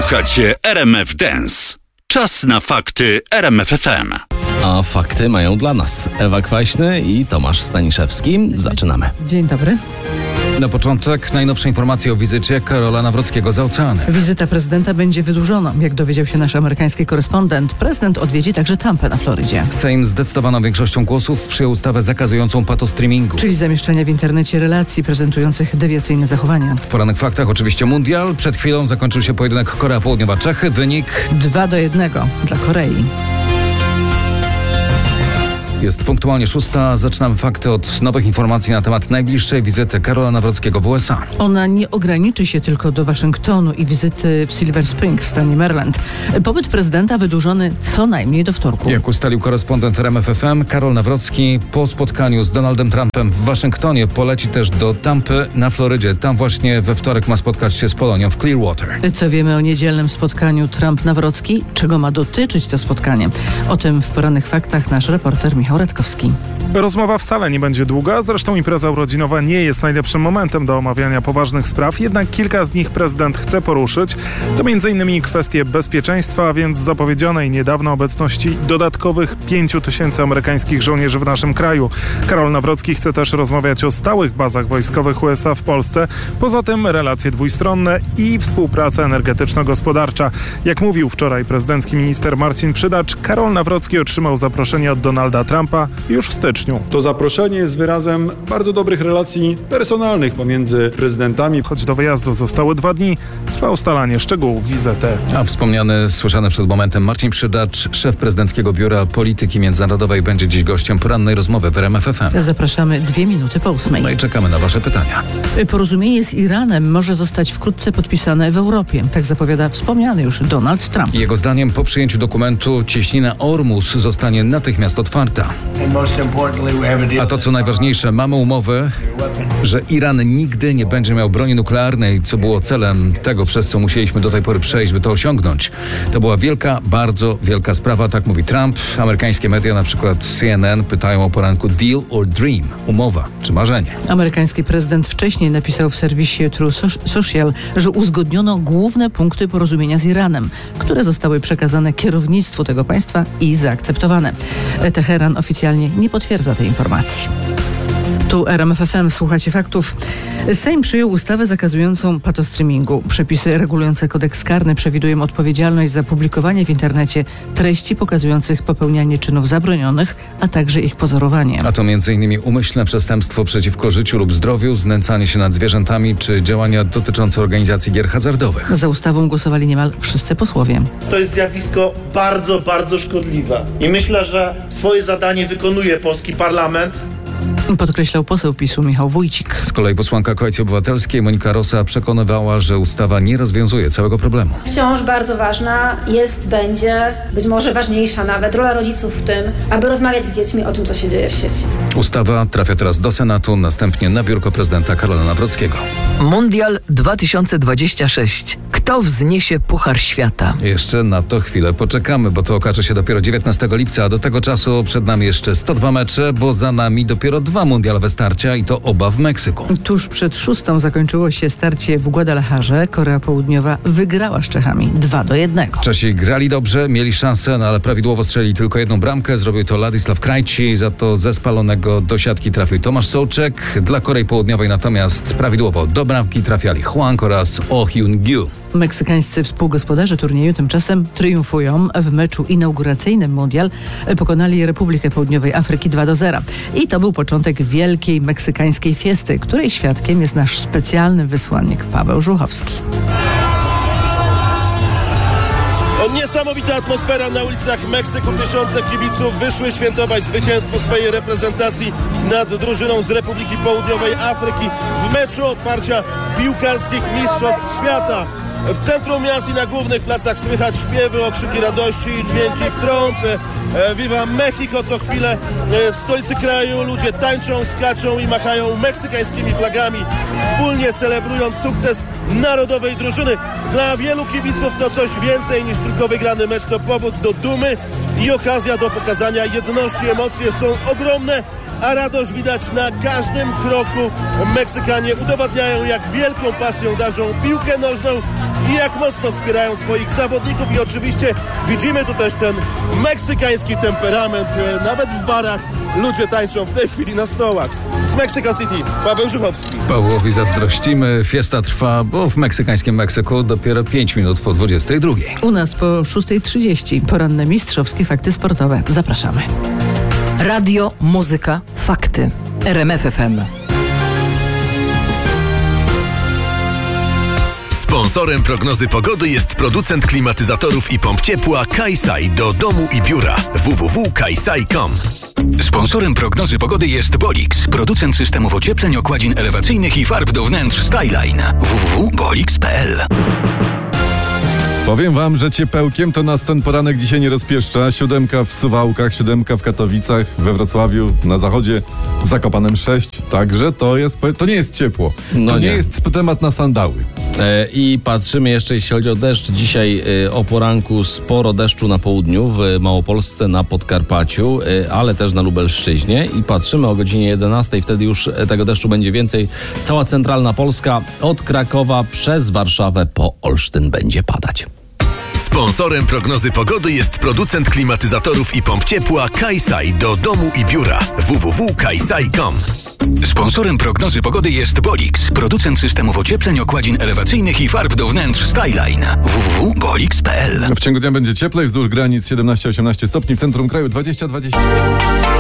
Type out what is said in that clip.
Słuchacie RMF Dance. Czas na fakty RMF FM. A fakty mają dla nas Ewa Kwaśny i Tomasz Staniszewski. Zaczynamy. Dzień dobry. Na początek najnowsze informacje o wizycie Karola Nawrockiego za oceanem. Wizyta prezydenta będzie wydłużona. Jak dowiedział się nasz amerykański korespondent, prezydent odwiedzi także Tampę na Florydzie. Sejm zdecydowaną większością głosów przyjął ustawę zakazującą patostreamingu. Czyli zamieszczania w internecie relacji prezentujących dewiacyjne zachowania. W porannych faktach oczywiście mundial. Przed chwilą zakończył się pojedynek Korea Południowa-Czechy. Wynik 2-1 dla Korei. Jest punktualnie 6. Zaczynamy fakty od nowych informacji na temat najbliższej wizyty Karola Nawrockiego w USA. Ona nie ograniczy się tylko do Waszyngtonu i wizyty w Silver Spring w stanie Maryland. Pobyt prezydenta wydłużony co najmniej do wtorku. Jak ustalił korespondent RMF FM, Karol Nawrocki po spotkaniu z Donaldem Trumpem w Waszyngtonie poleci też do Tampy na Florydzie. Tam właśnie we wtorek ma spotkać się z Polonią w Clearwater. Co wiemy o niedzielnym spotkaniu Trump-Nawrocki? Czego ma dotyczyć to spotkanie? O tym w porannych faktach nasz reporter Michał Radkowski. Rozmowa wcale nie będzie długa, zresztą impreza urodzinowa nie jest najlepszym momentem do omawiania poważnych spraw, jednak kilka z nich prezydent chce poruszyć. To m.in. kwestie bezpieczeństwa, a więc zapowiedzianej niedawno obecności dodatkowych 5 000 amerykańskich żołnierzy w naszym kraju. Karol Nawrocki chce też rozmawiać o stałych bazach wojskowych USA w Polsce, poza tym relacje dwustronne i współpraca energetyczno-gospodarcza. Jak mówił wczoraj prezydencki minister Marcin Przydacz, Karol Nawrocki otrzymał zaproszenie od Donalda Trumpa już w styczniu. To zaproszenie jest wyrazem bardzo dobrych relacji personalnych pomiędzy prezydentami. Choć do wyjazdu zostały 2 dni, trwa ustalanie szczegółów wizyty. A wspomniany, słyszany przed momentem Marcin Przydacz, szef prezydenckiego Biura Polityki Międzynarodowej, będzie dziś gościem porannej rozmowy w RMF FM. Zapraszamy 2 minuty po 8. No i czekamy na wasze pytania. Porozumienie z Iranem może zostać wkrótce podpisane w Europie. Tak zapowiada wspomniany już Donald Trump. Jego zdaniem po przyjęciu dokumentu cieśnina Ormus zostanie natychmiast otwarta. A to co najważniejsze, mamy umowę, że Iran nigdy nie będzie miał broni nuklearnej, co było celem tego, przez co musieliśmy do tej pory przejść, by to osiągnąć. To była wielka, bardzo wielka sprawa, tak mówi Trump. Amerykańskie media, na przykład CNN, pytają o poranku deal or dream, umowa czy marzenie. Amerykański prezydent wcześniej napisał w serwisie True Social, że uzgodniono główne punkty porozumienia z Iranem, które zostały przekazane kierownictwu tego państwa i zaakceptowane. Teheran oficjalnie nie potwierdza tej informacji. Tu RMF FM, słuchacie faktów. Sejm przyjął ustawę zakazującą patostreamingu. Przepisy regulujące kodeks karny przewidują odpowiedzialność za publikowanie w internecie treści pokazujących popełnianie czynów zabronionych, a także ich pozorowanie. A to m.in. umyślne przestępstwo przeciwko życiu lub zdrowiu, znęcanie się nad zwierzętami czy działania dotyczące organizacji gier hazardowych. Za ustawą głosowali niemal wszyscy posłowie. To jest zjawisko bardzo, bardzo szkodliwe. I myślę, że swoje zadanie wykonuje polski parlament. Podkreślał poseł PiS-u Michał Wójcik. Z kolei posłanka Koalicji Obywatelskiej Monika Rosa przekonywała, że ustawa nie rozwiązuje całego problemu. Wciąż bardzo ważna jest, będzie, być może ważniejsza nawet, rola rodziców w tym, aby rozmawiać z dziećmi o tym, co się dzieje w sieci. Ustawa trafia teraz do Senatu, następnie na biurko prezydenta Karola Nawrockiego. Mundial 2026. Kto wzniesie Puchar Świata? Jeszcze na to chwilę poczekamy, bo to okaże się dopiero 19 lipca, a do tego czasu przed nami jeszcze 102 mecze, bo za nami dopiero 2 mundialowe starcia i to oba w Meksyku. Tuż przed 6 zakończyło się starcie w Guadalajarze. Korea Południowa wygrała z Czechami 2-1. Czesi grali dobrze, mieli szansę, ale prawidłowo strzelili tylko 1 bramkę. Zrobił to Ladisław Krajci, za to ze spalonego do siatki trafił Tomasz Sołczek. Dla Korei Południowej natomiast prawidłowo do bramki trafiali Hwang oraz Oh Hyun-gyu. Meksykańscy współgospodarze turnieju tymczasem triumfują. W meczu inauguracyjnym mundial pokonali Republikę Południowej Afryki 2-0. I to był początek wielkiej meksykańskiej fiesty, której świadkiem jest nasz specjalny wysłannik Paweł Żuchowski. Niesamowita atmosfera na ulicach Meksyku. Tysiące kibiców wyszły świętować zwycięstwo swojej reprezentacji nad drużyną z Republiki Południowej Afryki w meczu otwarcia piłkarskich mistrzostw świata. W centrum miast i na głównych placach słychać śpiewy, okrzyki radości i dźwięki trąb. Viva Mexico co chwilę w stolicy kraju ludzie tańczą, skaczą i machają meksykańskimi flagami, wspólnie celebrując sukces narodowej drużyny. Dla wielu kibiców to coś więcej niż tylko wygrany mecz, to powód do dumy i okazja do pokazania jedności. Emocje są ogromne, a radość widać na każdym kroku. Meksykanie udowadniają, jak wielką pasją darzą piłkę nożną i jak mocno wspierają swoich zawodników. I oczywiście widzimy tu też ten meksykański temperament. Nawet w barach ludzie tańczą w tej chwili na stołach. Z Mexico City, Paweł Żuchowski. Pawłowi zazdrościmy. Fiesta trwa, bo w meksykańskim Meksyku dopiero 5 minut po 22. U nas po 6:30 poranne mistrzowskie fakty sportowe. Zapraszamy. Radio, muzyka, fakty. RMF FM. Sponsorem prognozy pogody jest producent klimatyzatorów i pomp ciepła Kaisai do domu i biura www.kaisai.com. Sponsorem prognozy pogody jest Bolix, producent systemów ociepleń, okładzin elewacyjnych i farb do wnętrz Styline. www.bolix.pl. Powiem wam, że ciepełkiem to nas ten poranek dzisiaj nie rozpieszcza. 7 w Suwałkach, 7 w Katowicach, we Wrocławiu, na zachodzie, w Zakopanem 6. Także to nie jest ciepło. To nie jest temat na sandały. I patrzymy jeszcze, jeśli chodzi o deszcz. Dzisiaj o poranku sporo deszczu na południu, w Małopolsce, na Podkarpaciu, ale też na Lubelszczyźnie. I patrzymy o godzinie 11, wtedy już tego deszczu będzie więcej. Cała centralna Polska, od Krakowa przez Warszawę po Olsztyn będzie padać. Sponsorem prognozy pogody jest producent klimatyzatorów i pomp ciepła Kaisai do domu i biura www.kaisai.com. Sponsorem prognozy pogody jest Bolix, producent systemów ociepleń, okładzin elewacyjnych i farb do wnętrz Styline. www.bolix.pl. W ciągu dnia będzie cieplej, wzdłuż granic 17-18 stopni, w centrum kraju 20-20.